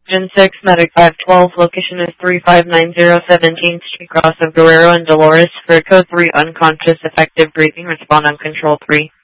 Gen 6, Medic 512, location is 3590 17th Street, Cross of Guerrero and Dolores, for code 3, unconscious, effective breathing, respond on control 3.